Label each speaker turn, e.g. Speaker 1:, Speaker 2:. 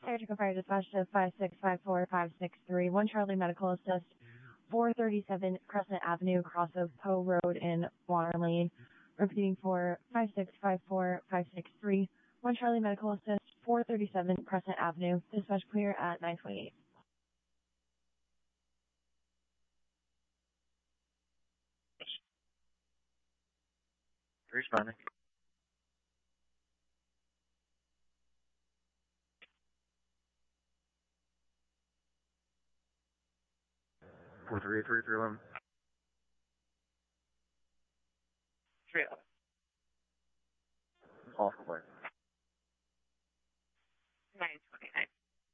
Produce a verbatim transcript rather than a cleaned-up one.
Speaker 1: Surgical Fire Dispatch to five six five four five six three. one Charlie Medical Assist, four thirty-seven Crescent Avenue, cross of Poe Road in Waterlane. Repeating for five six five four five six three. one Charlie Medical Assist, four thirty-seven Crescent Avenue. Dispatch clear at nine twenty-eight.
Speaker 2: Responding. Four three eight three three eleven. Three eleven. Off the way.